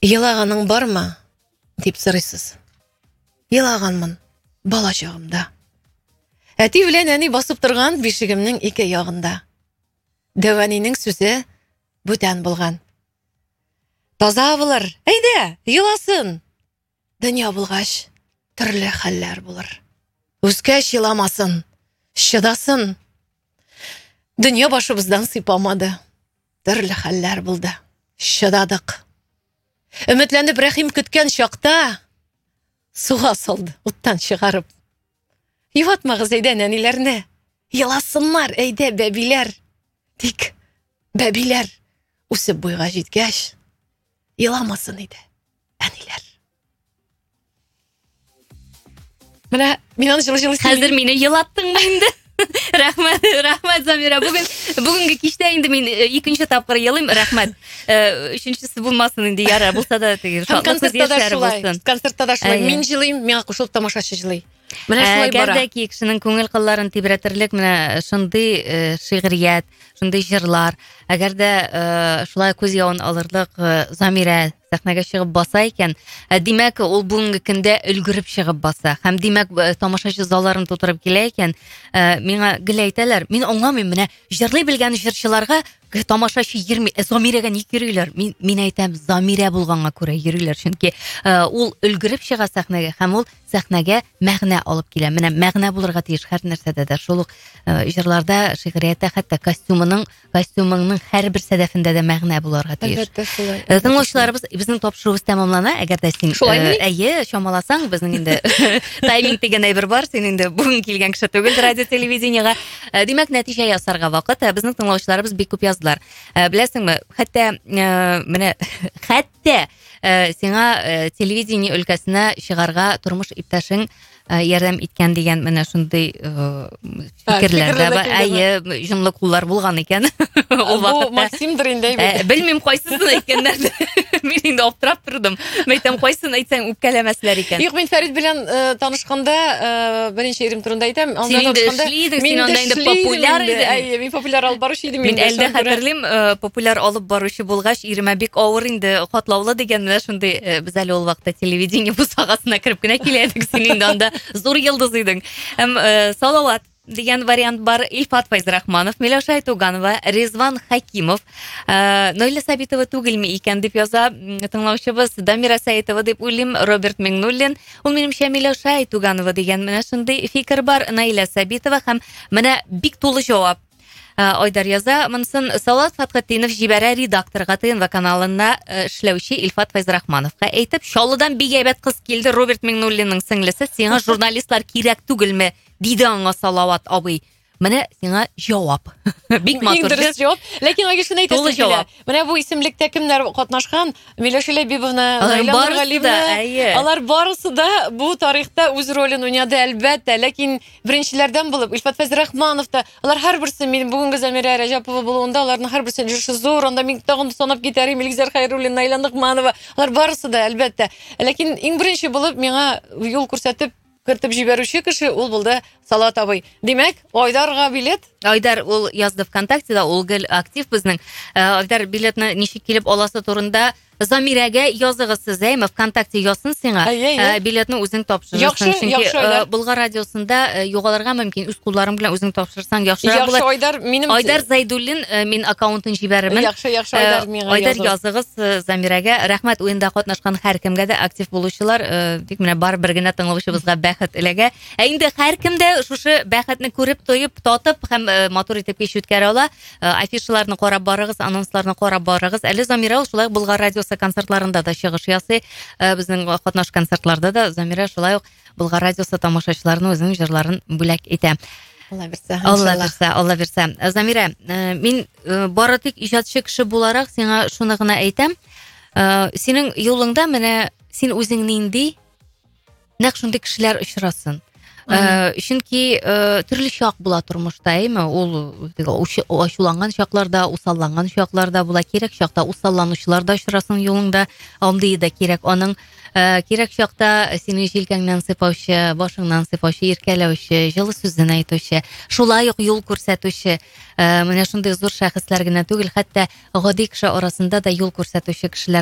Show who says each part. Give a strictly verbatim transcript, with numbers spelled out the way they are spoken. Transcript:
Speaker 1: Елаганың бармы? Дип сорыйсыз. Елаганмын бала чагымда. Әти белән әни басып торган бишегемнең ике ягында. Дәванинең сүзе бүтән булган. Таза булыр, әйдә, еласын. Дөнья булгач, төрле хәлләр булыр. Үзгәч еламасын, шыдасын. Дөнья башыбыздан сыйпамады. Төрле хәлләр булды. Шыдадык. Өметләнеп Рәхим көткән чакта суга салды, уттан чыгарып. Юатмагыз әйдә нәниләрне. Еласыннар, әйдә бәбиләр. Тик бәбиләр үсеп буйга җиткәч, еламасын иде әниләр. Менә мин аны җылы-җылы
Speaker 2: Хәзер мине елаттың инде. Рәхмәт, рәхмәт Замира. Бүген бүгенге кичтә инде мин икенче тапкыр елыйм. Рәхмәт. Өченчесе булмасын инде яра булса да теге шатлык яшәр булсын.
Speaker 1: Концертта да шулай. Мин җылыйм, миңа кушылып тамашачы җылый. Менә шулай бара.
Speaker 2: Әгәр дә кешенең күңел кылларын тибрәтерлек менә шундый шигърият, шундый җырлар, әгәр дә шулай күз явын алырлык Замира сәхнәгә чыгып баса икән, димәк ул бүгенге көндә өлгереп чыгып баса. Һәм димәк тамашачы залларын тутырып килә икән, миңа гел әйтәләр, мин аңламыйм, менә җырлый белгән җырчыларга тамашачы йөрми, Замирәгә ник йөриләр? Мин мин әйтәм, Замирә булганга күрә йөриләр, чөнки ул өлгереп чыга сәхнәгә һәм ул сәхнәгә мәгънә алып килә. Менә мәгънә булырга тиеш һәр нәрсәдә дә, шул ук җырларда, шигъриятта, хәтта костюмының, костюмының һәрбер сәдәфендә дә мәгънә булырга тиеш. Тыңлаучыларыбыз, безнең тапшыруыбыз тәмамлана, әгәр дә син әйе, чамаласаң, безнең инде тайминг дигән әйбер бар, син инде бүген килгән кеше түгел радио телевидениегә. Димәк, нәтиҗә ясарга вакыт. Безнең тыңлаучыларыбыз бик күп яздылар. Беләсеңме, хәтта менә хәтта сиңа телевидение өлкәсенә чыгарга тормыш иптәшең ярдәм иткән дигән менә шундый фикерләр дә бар. Әйе, җонлы куллар булган икән. Ул вакытта
Speaker 1: Максимдыр инде.
Speaker 2: Белмим кайсысын әйткәннәр. Мин инде аптырап тордым. Мәйтәм, кайсын әйтсәң үпкәләмәсләр икән.
Speaker 1: Юк, мин Фәрит белән танышканда беренче ирем турында әйтәм.
Speaker 2: Анда танышканда мин анда инде популяр идем.
Speaker 1: Әйе, мин популяр алып баручы идем.
Speaker 2: Мин әлдә хәтерлим, популяр алып баручы булгач, иремә бик авыр инде, катлаулы дигән менә шундый, без әле ул вакытта телевидение бусагасына кирип кенә киләдек, син инде анда зур йылдыз идең. Һәм Салават дигән вариант бар. Илфат Файзрахманов, Миләүшә Туганова, Резван Хакимов, Нойлә Сабитова түгелме икән дип яза тыңлаучыбыз. Дамира Сәйтова дип уйлыйм. Роберт Миңнуллин. Ул минемчә Миләүшә Туганова дигән менә шундый фикер бар. Наиля Сабитова һәм менә бик тулы җавап. Айдар яза, монсын Салават Фатхетдинов җибәрә редакторга ТНВ каналына эшләүче Илфат Файзрахмановка әйтеп, Шалыдан бик әйбәт кыз килде, Роберт Миңнуллинның сеңлесе, сиңа журналистлар кирәк түгелме? Диде аңа Салават абый. Менә сиңа җавап. Бик матур
Speaker 1: җавап. Ләкин агы шуны әйтәсем килә. Менә бу исемлектә кемнәр катнашкан? Миләүшә Ләбибовна, Наилә Нургалиевна, алар барысы да бу тарихта үз ролен уйнады әлбәттә, ләкин беренчеләрдән булып Илфат Файзрахманов та, алар һәрберсе минем бүгенге Замира Рәҗәпова булуында, аларның һәрберсе җырчы зур, анда мин тагын санап китәрим, Илгизәр Хәйруллин, Наилә Нигъманова, алар барысы да әлбәттә. Ләкин иң беренче булып миңа юл күрсәтеп кертеп җибәрүче кеше ул булды Салават абый. Димәк, Айдарга билет.
Speaker 2: Айдар ул язды ВКонтактеда, ул гел актив безнең. Айдар билетны ничек килеп аласы турында Замирәгә языгыз сез, әйме, ВКонтакте язсын сиңа. Билетны үзең тапшырырсың. Чөнки Болгар радиосында югалырга мөмкин, үз кулларың белән үзең тапшырсаң яхшырак булыр.
Speaker 1: Яхшы, Айдар, минем
Speaker 2: Айдар Зайдуллин, мин аккаунтын җибәрермен.
Speaker 1: Яхшы, яхшы, Айдар миңа
Speaker 2: Айдар языгыз Замирәгә. Рәхмәт, уенда катнашкан һәркемгә дә, актив булучылар. Тик менә бар бер генә тыңлаучыбызга бәхет эләгә. Ә инде һәркемдә шушы бәхетне күреп, тоеп, татып һәм матур итеп кич үткәрә ала. Афишаларны карап барыгыз, анонсларны карап барыгыз. Әле Замира ул шулай Болгар радиосы концертларында да чыгыш ясый. Безнең катнаш концертларда да Замира шулай ук Болгар радиосы тамашачыларына үзенең җырларын бүләк итә.
Speaker 1: Алла бирсә,
Speaker 2: Алла бирсә, Алла бирсә. Замира, мин бары тик иҗатчы кеше буларак сиңа шуны гына әйтәм. Синең юлыңда менә син үзең нинди нәкъ шундый кешеләр очрасын. Чөнки төрле чак була тормышта, әйме? Ул ачуланган чакларда, усалланган чакларда була, кирәк чакта усалланучылар да очрасын юлыңда, андый да кирәк. Аның кирәк чакта сине җилкәңнән сыйпаучы, башыңнан сыйпаучы, иркәләүче, җылы сүзен әйтүче, шулай ук юл күрсәтүче, менә шундый зур шәхесләр генә түгел, хәтта гади кеше арасында да юл күрсәтүче кешеләр